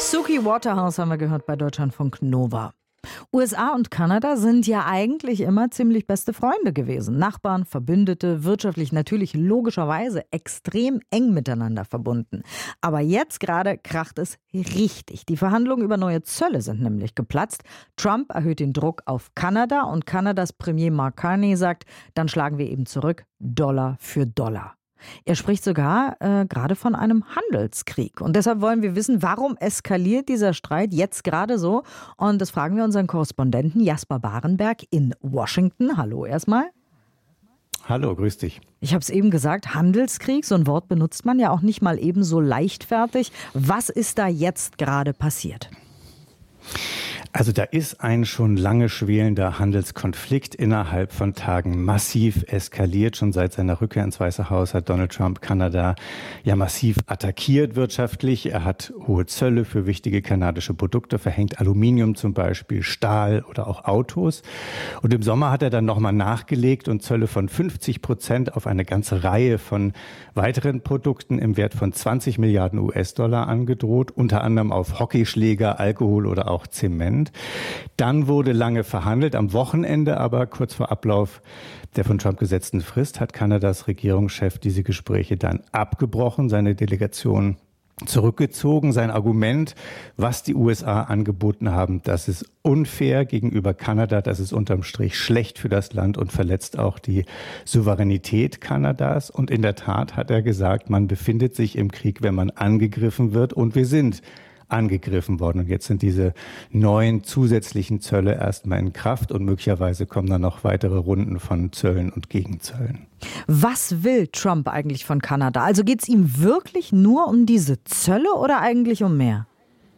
Suki Waterhouse haben wir gehört bei Deutschlandfunk Nova. USA und Kanada sind ja eigentlich immer ziemlich beste Freunde gewesen. Nachbarn, Verbündete, wirtschaftlich natürlich logischerweise extrem eng miteinander verbunden. Aber jetzt gerade kracht es richtig. Die Verhandlungen über neue Zölle sind nämlich geplatzt. Trump erhöht den Druck auf Kanada und Kanadas Premier Mark Carney sagt, dann schlagen wir eben zurück, Dollar für Dollar. Er spricht sogar gerade von einem Handelskrieg. Und deshalb wollen wir wissen, warum eskaliert dieser Streit jetzt gerade so? Und das fragen wir unseren Korrespondenten Jasper Barenberg in Washington. Hallo erstmal. Hallo, grüß dich. Ich habe es eben gesagt, Handelskrieg, so ein Wort benutzt man ja auch nicht mal eben so leichtfertig. Was ist da jetzt gerade passiert? Also da ist ein schon lange schwelender Handelskonflikt innerhalb von Tagen massiv eskaliert. Schon seit seiner Rückkehr ins Weiße Haus hat Donald Trump Kanada ja massiv attackiert wirtschaftlich. Er hat hohe Zölle für wichtige kanadische Produkte verhängt, Aluminium zum Beispiel, Stahl oder auch Autos. Und im Sommer hat er dann nochmal nachgelegt und Zölle von 50% auf eine ganze Reihe von weiteren Produkten im Wert von 20 Milliarden US-Dollar angedroht, unter anderem auf Hockeyschläger, Alkohol oder auch Zement. Dann wurde lange verhandelt. Am Wochenende aber, kurz vor Ablauf der von Trump gesetzten Frist, hat Kanadas Regierungschef diese Gespräche dann abgebrochen, seine Delegation zurückgezogen. Sein Argument, was die USA angeboten haben, das ist unfair gegenüber Kanada, das ist unterm Strich schlecht für das Land und verletzt auch die Souveränität Kanadas. Und in der Tat hat er gesagt, man befindet sich im Krieg, wenn man angegriffen wird, und wir sind angegriffen worden. Und jetzt sind diese neuen zusätzlichen Zölle erstmal in Kraft und möglicherweise kommen dann noch weitere Runden von Zöllen und Gegenzöllen. Was will Trump eigentlich von Kanada? Also geht es ihm wirklich nur um diese Zölle oder eigentlich um mehr?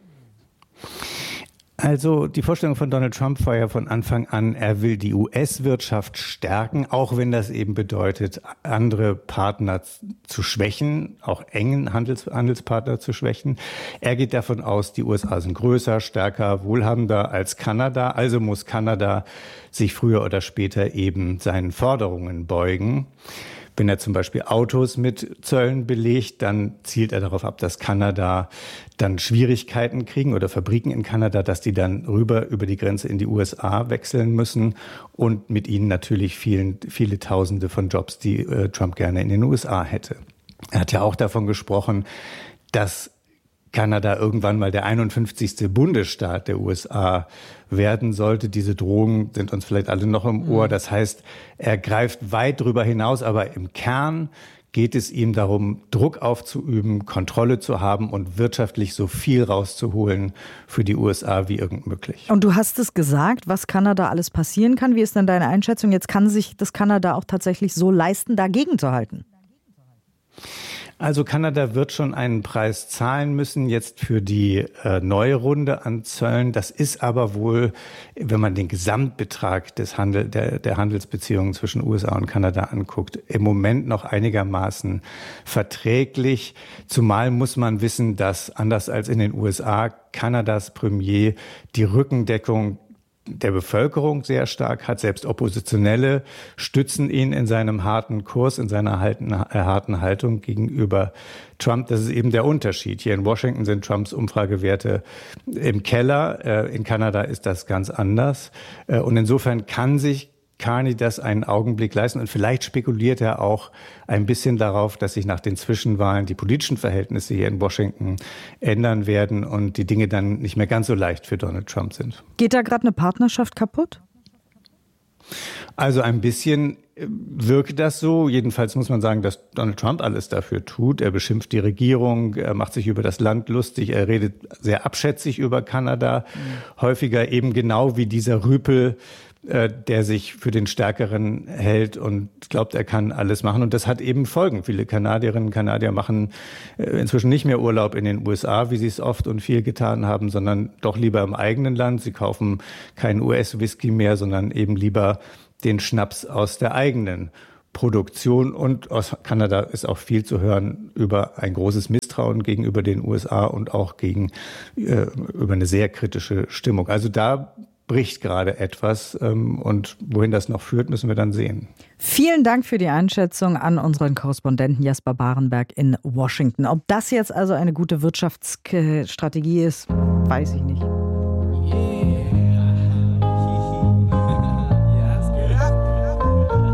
Also die Vorstellung von Donald Trump war ja von Anfang an, er will die US-Wirtschaft stärken, auch wenn das eben bedeutet, andere Partner zu schwächen, auch engen Handelspartner zu schwächen. Er geht davon aus, die USA sind größer, stärker, wohlhabender als Kanada, also muss Kanada sich früher oder später eben seinen Forderungen beugen. Wenn er zum Beispiel Autos mit Zöllen belegt, dann zielt er darauf ab, dass Kanada dann Schwierigkeiten kriegen oder Fabriken in Kanada, dass die dann über die Grenze in die USA wechseln müssen und mit ihnen natürlich viele Tausende von Jobs, die Trump gerne in den USA hätte. Er hat ja auch davon gesprochen, dass Kanada irgendwann mal der 51. Bundesstaat der USA werden sollte. Diese Drohungen sind uns vielleicht alle noch im Ohr. Das heißt, er greift weit darüber hinaus, aber im Kern geht es ihm darum, Druck aufzuüben, Kontrolle zu haben und wirtschaftlich so viel rauszuholen für die USA wie irgend möglich. Und du hast es gesagt, was Kanada alles passieren kann. Wie ist denn deine Einschätzung? Jetzt kann sich das Kanada auch tatsächlich so leisten, dagegen zu halten. Also Kanada wird schon einen Preis zahlen müssen jetzt für die neue Runde an Zöllen. Das ist aber wohl, wenn man den Gesamtbetrag der Handelsbeziehungen zwischen USA und Kanada anguckt, im Moment noch einigermaßen verträglich. Zumal muss man wissen, dass anders als in den USA Kanadas Premier die Rückendeckung der Bevölkerung sehr stark hat. Selbst Oppositionelle stützen ihn in seinem harten Kurs, in seiner harten Haltung gegenüber Trump. Das ist eben der Unterschied. Hier in Washington sind Trumps Umfragewerte im Keller. In Kanada ist das ganz anders. Und insofern kann sich Carney das einen Augenblick leisten. Und vielleicht spekuliert er auch ein bisschen darauf, dass sich nach den Zwischenwahlen die politischen Verhältnisse hier in Washington ändern werden und die Dinge dann nicht mehr ganz so leicht für Donald Trump sind. Geht da gerade eine Partnerschaft kaputt? Also ein bisschen wirkt das so. Jedenfalls muss man sagen, dass Donald Trump alles dafür tut. Er beschimpft die Regierung, er macht sich über das Land lustig, er redet sehr abschätzig über Kanada. Häufiger eben genau wie dieser Rüpel, der sich für den Stärkeren hält und glaubt, er kann alles machen. Und das hat eben Folgen. Viele Kanadierinnen und Kanadier machen inzwischen nicht mehr Urlaub in den USA, wie sie es oft und viel getan haben, sondern doch lieber im eigenen Land. Sie kaufen keinen US-Whisky mehr, sondern eben lieber den Schnaps aus der eigenen Produktion. Und aus Kanada ist auch viel zu hören über ein großes Misstrauen gegenüber den USA und auch über eine sehr kritische Stimmung. Also da bricht gerade etwas. Und wohin das noch führt, müssen wir dann sehen. Vielen Dank für die Einschätzung an unseren Korrespondenten Jesper Barenberg in Washington. Ob das jetzt also eine gute Wirtschaftsstrategie ist, weiß ich nicht.